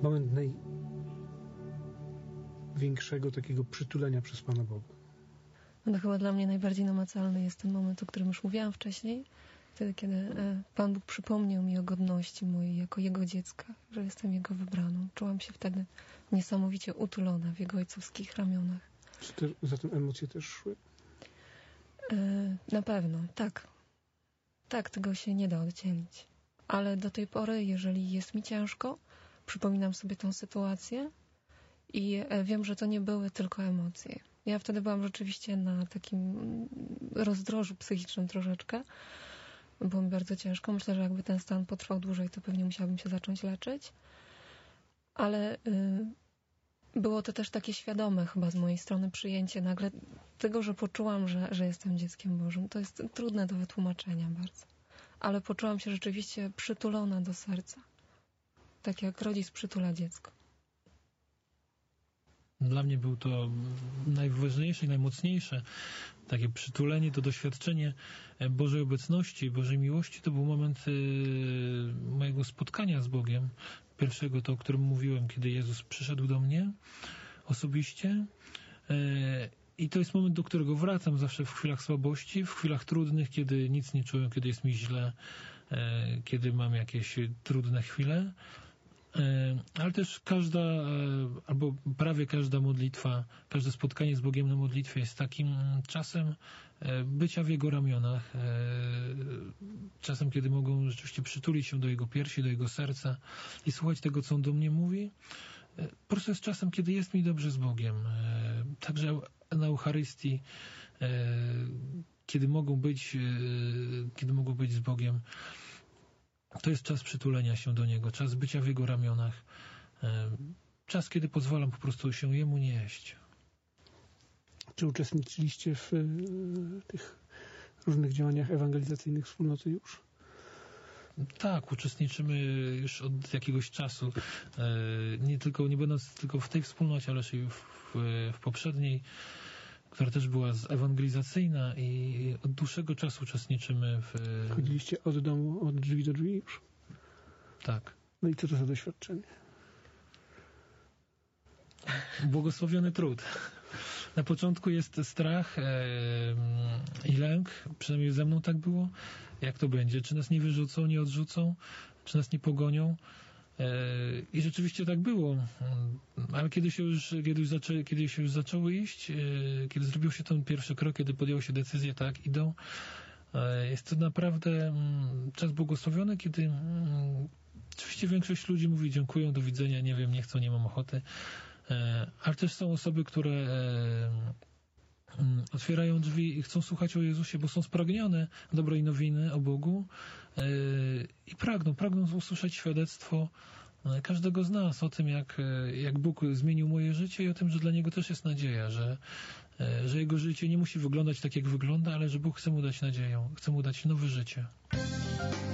moment największego takiego przytulenia przez Pana Boga? No chyba dla mnie najbardziej namacalny jest ten moment, o którym już mówiłam wcześniej. Wtedy, kiedy Pan Bóg przypomniał mi o godności mojej jako Jego dziecka, że jestem Jego wybraną. Czułam się wtedy niesamowicie utulona w Jego ojcowskich ramionach. Czy za tym emocje też szły? Na pewno, tak. Tak, tego się nie da oddzielić. Ale do tej pory, jeżeli jest mi ciężko, przypominam sobie tą sytuację i wiem, że to nie były tylko emocje. Ja wtedy byłam rzeczywiście na takim rozdrożu psychicznym troszeczkę. Było mi bardzo ciężko. Myślę, że jakby ten stan potrwał dłużej, to pewnie musiałabym się zacząć leczyć. Ale było to też takie świadome chyba z mojej strony przyjęcie nagle tego, że poczułam, że jestem dzieckiem Bożym. To jest trudne do wytłumaczenia bardzo. Ale poczułam się rzeczywiście przytulona do serca. Tak jak rodzic przytula dziecko. Dla mnie był to najważniejsze i najmocniejsze takie przytulenie, to doświadczenie Bożej obecności, Bożej miłości. To był moment mojego spotkania z Bogiem. Pierwszego, to o którym mówiłem, kiedy Jezus przyszedł do mnie osobiście. I to jest moment, do którego wracam zawsze w chwilach słabości, w chwilach trudnych, kiedy nic nie czuję, kiedy jest mi źle, kiedy mam jakieś trudne chwile. Ale też każda, albo prawie każda modlitwa, każde spotkanie z Bogiem na modlitwie jest takim czasem bycia w Jego ramionach, czasem, kiedy mogą rzeczywiście przytulić się do Jego piersi, do Jego serca i słuchać tego, co On do mnie mówi. Po prostu jest czasem, kiedy jest mi dobrze z Bogiem. Także na Eucharystii, kiedy mogą być z Bogiem, to jest czas przytulenia się do Niego, czas bycia w Jego ramionach, czas, kiedy pozwalam po prostu się Jemu nieść. Czy uczestniczyliście w tych różnych działaniach ewangelizacyjnych wspólnoty już? Tak, uczestniczymy już od jakiegoś czasu. Nie będąc tylko w tej wspólnocie, ale i w poprzedniej, która też była ewangelizacyjna, i od dłuższego czasu uczestniczymy w... Chodziliście od domu, od drzwi do drzwi już? Tak. No i co to za doświadczenie? Błogosławiony trud. Na początku jest strach i lęk, przynajmniej ze mną tak było. Jak to będzie? Czy nas nie wyrzucą, nie odrzucą? Czy nas nie pogonią? I rzeczywiście tak było. Ale kiedy się już zaczęło iść, kiedy zrobił się ten pierwszy krok, kiedy podjął się decyzję, tak, idą, jest to naprawdę czas błogosławiony, kiedy oczywiście większość ludzi mówi dziękuję, do widzenia, nie wiem, nie chcą, nie mam ochoty, ale też są osoby, które otwierają drzwi i chcą słuchać o Jezusie, bo są spragnione dobrej nowiny o Bogu i pragną usłyszeć świadectwo każdego z nas o tym, jak Bóg zmienił moje życie, i o tym, że dla Niego też jest nadzieja, że Jego życie nie musi wyglądać tak, jak wygląda, ale że Bóg chce mu dać nadzieję, chce mu dać nowe życie.